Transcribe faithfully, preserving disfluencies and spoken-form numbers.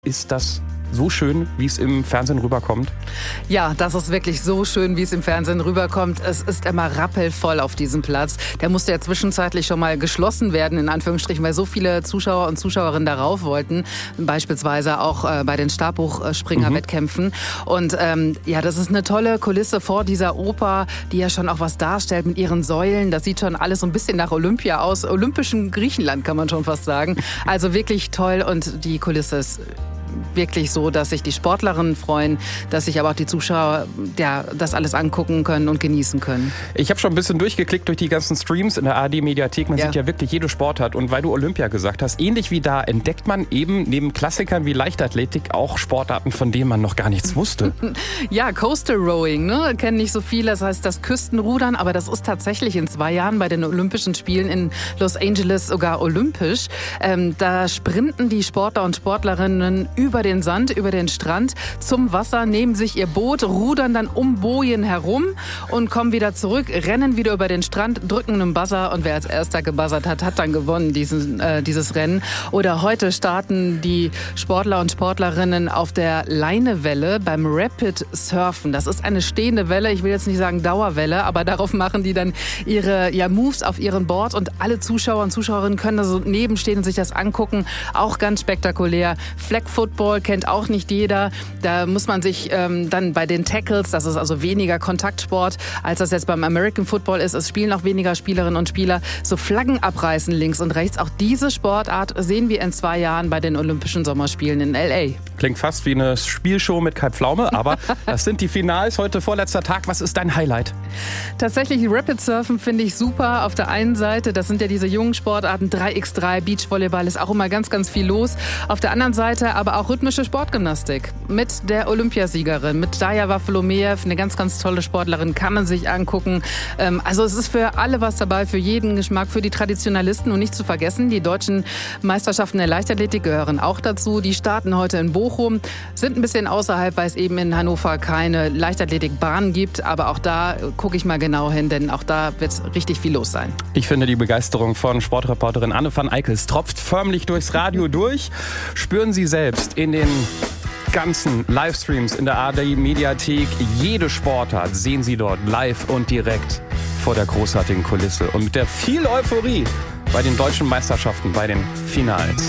Ist das so schön, wie es im Fernsehen rüberkommt? Ja, das ist wirklich so schön, wie es im Fernsehen rüberkommt. Es ist immer rappelvoll auf diesem Platz. Der musste ja zwischenzeitlich schon mal geschlossen werden, in Anführungsstrichen, weil so viele Zuschauer und Zuschauerinnen darauf wollten. Beispielsweise auch äh, bei den Stabhochspringer-Wettkämpfen. Mhm. Und ähm, ja, das ist eine tolle Kulisse vor dieser Oper, die ja schon auch was darstellt mit ihren Säulen. Das sieht schon alles so ein bisschen nach Olympia aus. Olympischem Griechenland, kann man schon fast sagen. Also wirklich toll, und die Kulisse ist wirklich so, dass sich die Sportlerinnen freuen, dass sich aber auch die Zuschauer ja, das alles angucken können und genießen können. Ich habe schon ein bisschen durchgeklickt durch die ganzen Streams in der A R D-Mediathek. Man ja. sieht ja wirklich jede Sportart. Und weil du Olympia gesagt hast, ähnlich wie da entdeckt man eben neben Klassikern wie Leichtathletik auch Sportarten, von denen man noch gar nichts wusste. Ja, Coastal Rowing, ne? Kennen nicht so viele. Das heißt das Küstenrudern, aber das ist tatsächlich in zwei Jahren bei den Olympischen Spielen in Los Angeles sogar olympisch. Ähm, da sprinten die Sportler und Sportlerinnen über den Sand, über den Strand zum Wasser, nehmen sich ihr Boot, rudern dann um Bojen herum und kommen wieder zurück, rennen wieder über den Strand, drücken einen Buzzer, und wer als erster gebuzzert hat, hat dann gewonnen, diesen, äh, dieses Rennen. Oder heute starten die Sportler und Sportlerinnen auf der Leinewelle beim Rapid Surfen. Das ist eine stehende Welle, ich will jetzt nicht sagen Dauerwelle, aber darauf machen die dann ihre ja, Moves auf ihrem Board, und alle Zuschauer und Zuschauerinnen können da so nebenstehen und sich das angucken. Auch ganz spektakulär. Flag Football kennt auch nicht jeder. Da muss man sich ähm, dann bei den Tackles, das ist also weniger Kontaktsport, als das jetzt beim American Football ist. Es spielen auch weniger Spielerinnen und Spieler, so Flaggen abreißen links und rechts. Auch diese Sportart sehen wir in zwei Jahren bei den Olympischen Sommerspielen in L A. Klingt fast wie eine Spielshow mit Kai Pflaume, aber das sind die Finals. Heute vorletzter Tag. Was ist dein Highlight? Tatsächlich Rapid Surfen finde ich super. Auf der einen Seite, das sind ja diese jungen Sportarten, drei gegen drei, Beachvolleyball, ist auch immer ganz, ganz viel los. Auf der anderen Seite aber auch rhythmische Sportgymnastik mit der Olympiasiegerin, mit Daya Wafolomeev, eine ganz, ganz tolle Sportlerin, kann man sich angucken. Also es ist für alle was dabei, für jeden Geschmack, für die Traditionalisten. Und nicht zu vergessen, die deutschen Meisterschaften der Leichtathletik gehören auch dazu. Die starten heute in Bochum, sind ein bisschen außerhalb, weil es eben in Hannover keine Leichtathletikbahn gibt. Aber auch da gucke ich mal genau hin, denn auch da wird richtig viel los sein. Ich finde, die Begeisterung von Sportreporterin Anne van Eickels tropft förmlich durchs Radio durch. Spüren Sie selbst in den ganzen Livestreams in der A R D-Mediathek. Jede Sportart sehen Sie dort live und direkt vor der großartigen Kulisse. Und mit der viel Euphorie bei den deutschen Meisterschaften, bei den Finals.